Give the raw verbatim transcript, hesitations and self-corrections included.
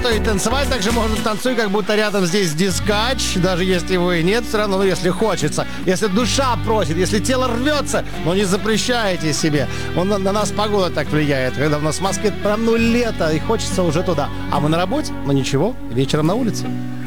что и танцевать также можно. Танцуй, как будто рядом здесь дискач. Даже если вы нет, все равно, ну, если хочется. Если душа просит, если тело рвется, но не запрещайте себе. Он, на, на нас погода так влияет. Когда у нас в Москве прям ну лето, и хочется уже туда. А мы на работе? Ну ничего, вечером на улице.